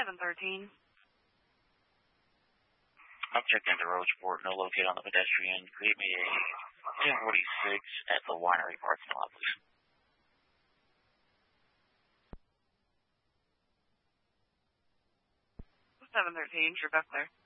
713. I'm checking into Roachport. No locate on the pedestrian. Create me a 1046 at the winery parking lot, please. 713, you're back there.